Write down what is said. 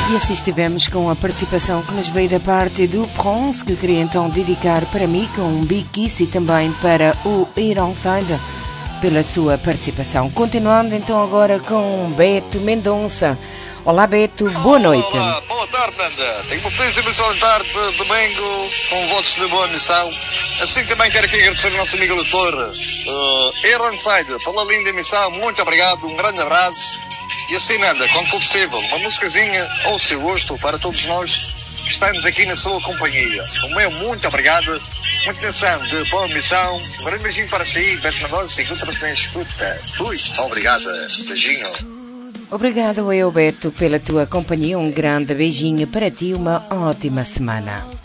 E assim estivemos com a participação que nos veio da parte do Pronce, que queria então dedicar para mim com um Big Kiss e também para o Ironside pela sua participação. Continuando então agora com Beto Mendonça. Olá Beto, boa noite. Olá, boa tarde Nanda. Tenho uma feliz emissão de tarde, domingo, com votos de boa missão. Assim também quero aqui agradecer ao nosso amigo leitor Ironside pela linda emissão. Muito obrigado, um grande abraço. E assim Nanda, quando for possível, uma musicazinha ao seu gosto para todos nós que estamos aqui na sua companhia. O meu muito obrigado, muita atenção de boa missão. Um grande beijinho para si, Beto Mendonça, e encontra-se na escuta. Fui, obrigada, beijinho. Obrigado eu, Beto, pela tua companhia. Um grande beijinho para ti, uma ótima semana.